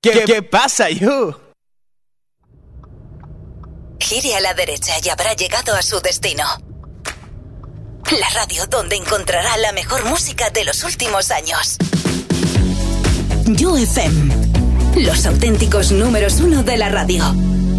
¿Qué pasa, you? Gire a la derecha y habrá llegado a su destino. La radio donde encontrará la mejor música de los últimos años. You FM, los auténticos números 1 de la radio.